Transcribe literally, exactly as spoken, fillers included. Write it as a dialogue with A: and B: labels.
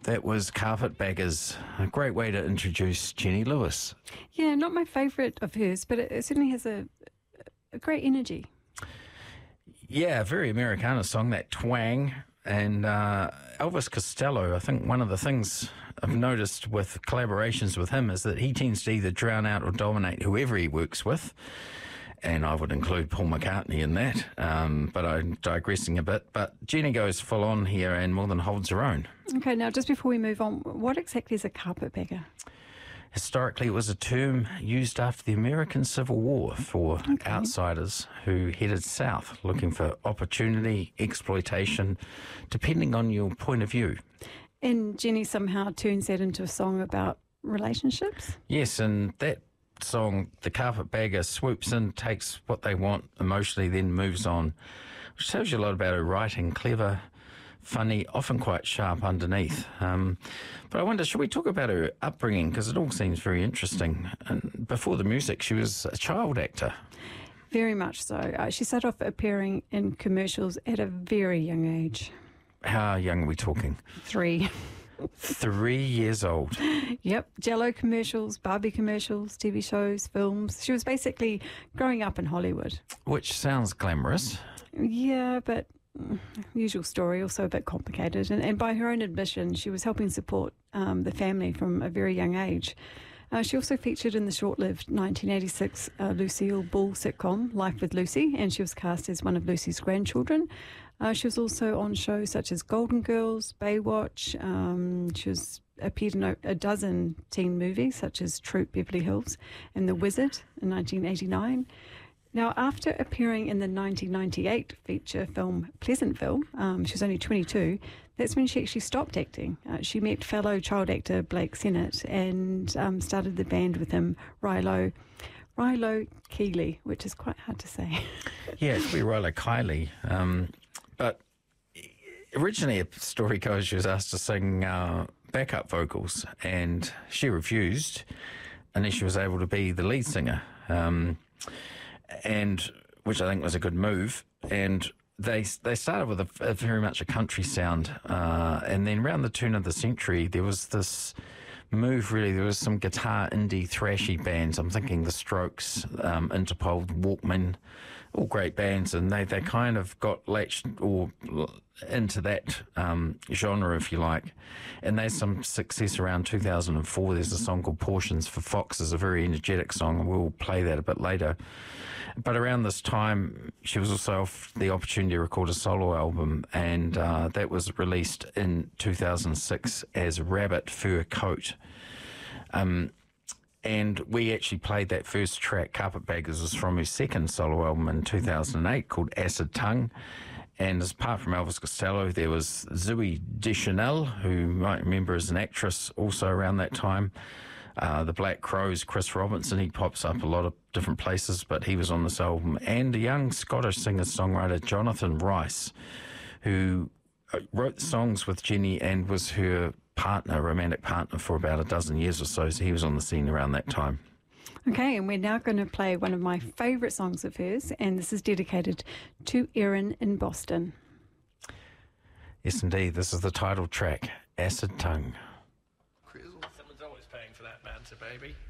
A: that was Carpetbaggers. A great way to introduce Jenny Lewis.
B: Yeah, not my favourite of hers, but it, it certainly has a, a great energy.
A: Yeah, very Americana song, that twang. And uh, Elvis Costello, I think one of the things I've noticed with collaborations with him is that he tends to either drown out or dominate whoever he works with. And I would include Paul McCartney in that, um, but I'm digressing a bit. But Jenny goes full on here and more than holds her own.
B: Okay, now just before we move on, what exactly is a carpetbagger?
A: Historically, it was a term used after the American Civil War for okay. outsiders who headed south looking for opportunity, exploitation, depending on your point of view.
B: And Jenny somehow turns that into a song about relationships?
A: Yes, and that song, The Carpetbagger, swoops in, takes what they want emotionally, then moves on, which tells you a lot about her writing. Clever, funny, often quite sharp underneath. Um, but I wonder, should we talk about her upbringing? Because it all seems very interesting. And before the music, she was a child actor.
B: Very much so. Uh, she started off appearing in commercials at a very young age.
A: How young are we talking?
B: Three.
A: Three years old.
B: Yep. Jell-O commercials, Barbie commercials, T V shows, films. She was basically growing up in Hollywood.
A: Which sounds glamorous.
B: Yeah, but mm, usual story, also a bit complicated. And, and by her own admission, she was helping support um, the family from a very young age. Uh, she also featured in the short-lived nineteen eighty-six uh, Lucille Ball sitcom, Life with Lucy, and she was cast as one of Lucy's grandchildren. Uh, she was also on shows such as Golden Girls, Baywatch. Um, she was appeared in a, a dozen teen movies such as Troop Beverly Hills and The Wizard in nineteen eighty-nine. Now, after appearing in the nineteen ninety-eight feature film Pleasantville, um, she was only twenty-two. That's when she actually stopped acting. Uh, she met fellow child actor Blake Sennett and um, started the band with him, Rilo. Rilo Kiley, which is quite hard to say.
A: Yeah, it could be Rilo Kiley. Um, but originally, a story goes, she was asked to sing uh, backup vocals, and she refused unless she was able to be the lead singer, um, and which I think was a good move. And they they started with a, a very much a country sound, uh, and then around the turn of the century, there was this move, really. There was some guitar indie thrashy bands. I'm thinking The Strokes, um, Interpol, Walkmen, all great bands, and they, they kind of got latched or into that um, genre, if you like. And there's some success around two thousand four. There's a song called Portions for Foxes, a very energetic song, and we'll play that a bit later. But around this time, she was also offered the opportunity to record a solo album, and uh, that was released in two thousand six as Rabbit Fur Coat. Um, and we actually played that first track, Carpetbaggers, was from her second solo album in two thousand eight called Acid Tongue. And apart from Elvis Costello, there was Zooey Deschanel, who you might remember as an actress also around that time. Uh, the Black Crowes, Chris Robinson, he pops up a lot of different places, but he was on this album. And a young Scottish singer-songwriter, Jonathan Rice, who wrote songs with Jenny and was her partner, romantic partner, for about a dozen years or so. So he was on the scene around that time.
B: Okay, and we're now going to play one of my favourite songs of hers, and this is dedicated to Erin in Boston.
A: Yes, indeed. This is the title track, Acid Tongue.
C: Someone's always paying for that banter, baby.